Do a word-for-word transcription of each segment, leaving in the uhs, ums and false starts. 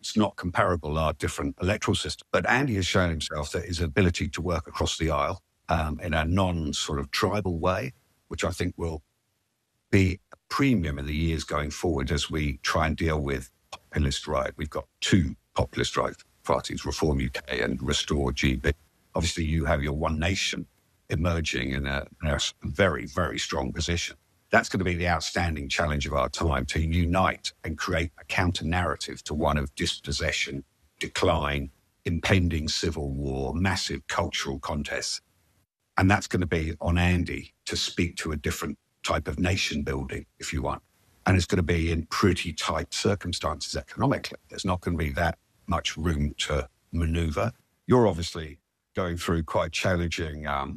it's not comparable, our different electoral systems. But Andy has shown himself that his ability to work across the aisle um, in a non-sort of tribal way, which I think will be a premium in the years going forward as we try and deal with populist right. We've got two populist right parties, Reform U K and Restore G B. Obviously, you have your One Nation emerging in a, in a very, very strong position. That's going to be the outstanding challenge of our time, to unite and create a counter-narrative to one of dispossession, decline, impending civil war, massive cultural contests. And that's going to be on Andy to speak to a different type of nation building, if you want. And it's going to be in pretty tight circumstances economically. There's not going to be that much room to manoeuvre. You're obviously going through quite challenging um,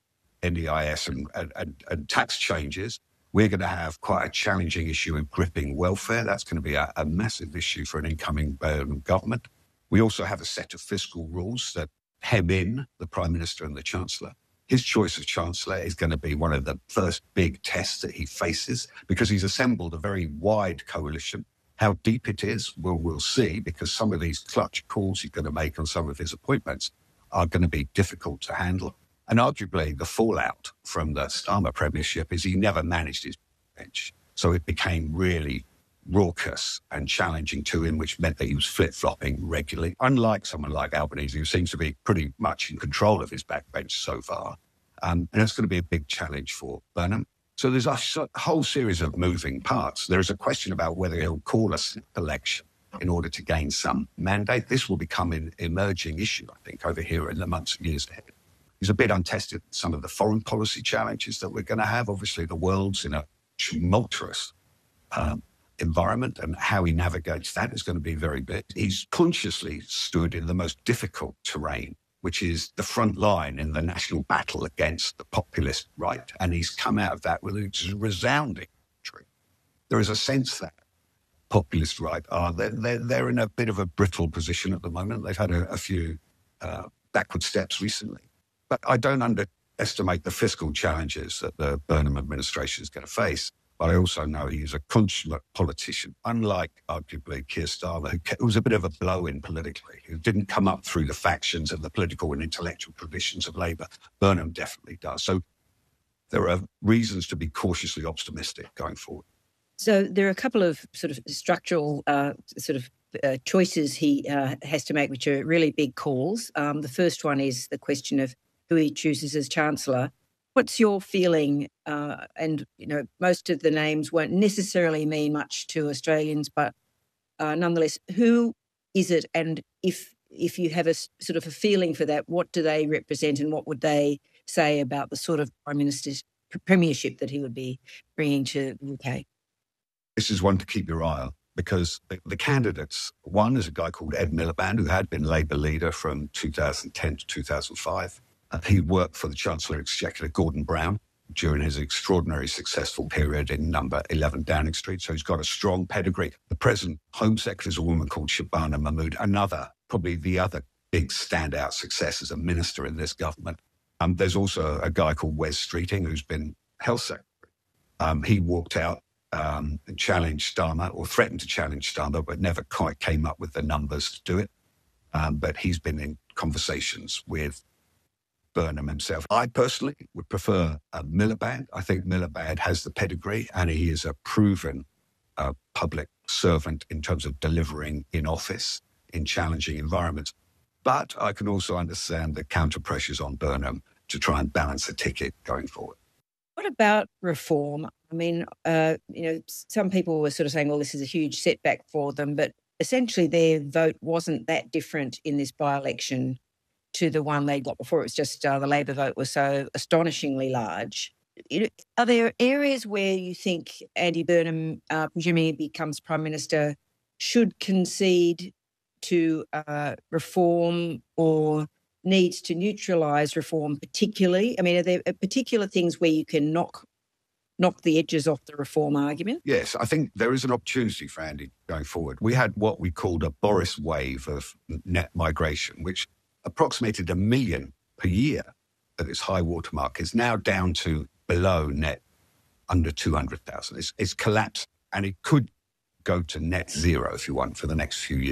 N D I S and, and, and, and tax changes. We're going to have quite a challenging issue in gripping welfare. That's going to be a, a massive issue for an incoming um, government. We also have a set of fiscal rules that hem in the Prime Minister and the Chancellor. His choice of Chancellor is going to be one of the first big tests that he faces because he's assembled a very wide coalition. How deep it is, we'll, we'll see, because some of these clutch calls he's going to make on some of his appointments are going to be difficult to handle. And arguably the fallout from the Starmer premiership is he never managed his bench. So it became really raucous and challenging to him, which meant that he was flip-flopping regularly, unlike someone like Albanese, who seems to be pretty much in control of his backbench so far. Um, and that's going to be a big challenge for Burnham. So there's a whole series of moving parts. There is a question about whether he'll call a snap election in order to gain some mandate. This will become an emerging issue, I think, over here in the months and years ahead. He's a bit untested in some of the foreign policy challenges that we're going to have. Obviously, the world's in a tumultuous um, environment, and how he navigates that is going to be very big. He's consciously stood in the most difficult terrain, which is the front line in the national battle against the populist right, and he's come out of that with a resounding victory. There is a sense that populist right are they're, they're, they're in a bit of a brittle position at the moment. They've had a, a few uh, backward steps recently. But I don't underestimate the fiscal challenges that the Burnham administration is going to face. But I also know he is a consummate politician, unlike arguably Keir Starmer, who was a bit of a blow-in politically, who didn't come up through the factions and the political and intellectual traditions of Labour. Burnham definitely does. So there are reasons to be cautiously optimistic going forward. So there are a couple of sort of structural uh, sort of uh, choices he uh, has to make, which are really big calls. Um, the first one is the question of who he chooses as Chancellor. What's your feeling? Uh, and, you know, most of the names won't necessarily mean much to Australians, but uh, nonetheless, who is it? And if if you have a sort of a feeling for that, what do they represent and what would they say about the sort of Prime Minister's premiership that he would be bringing to the U K? This is one to keep your eye on, because the, the candidates, one is a guy called Ed Miliband, who had been Labour leader from two thousand ten to two thousand five. Uh, he worked for the Chancellor of Exchequer, Gordon Brown, during his extraordinarily successful period in number eleven Downing Street. So he's got a strong pedigree. The present Home Secretary is a woman called Shabana Mahmood, another, probably the other big standout success as a minister in this government. Um, there's also a guy called Wes Streeting, who's been Health Secretary. Um, he walked out um, and challenged Starmer, or threatened to challenge Starmer, but never quite came up with the numbers to do it. Um, but he's been in conversations with Burnham himself. I personally would prefer uh, Miliband. I think Miliband has the pedigree, and he is a proven uh, public servant in terms of delivering in office in challenging environments. But I can also understand the counter pressures on Burnham to try and balance the ticket going forward. What about reform? I mean, uh, you know, some people were sort of saying, well, this is a huge setback for them, but essentially their vote wasn't that different in this by-election to the one they got before. It was just uh, the Labor vote was so astonishingly large. You know, are there areas where you think Andy Burnham, uh, presuming he becomes Prime Minister, should concede to uh, reform or needs to neutralise reform particularly? I mean, are there particular things where you can knock knock the edges off the reform argument? Yes, I think there is an opportunity for Andy going forward. We had what we called a Boris wave of net migration, which approximated a million per year at its high watermark. Is now down to below net, under two hundred thousand. It's, it's collapsed, and it could go to net zero, if you want, for the next few years.